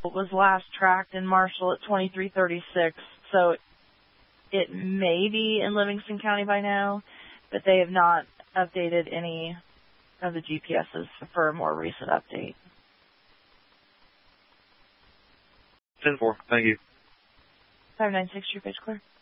was last tracked in Marshall at 2336, so it may be in Livingston County by now, but they have not updated any of the GPSs for a more recent update. 10-4, thank you. 596, your pitch clear.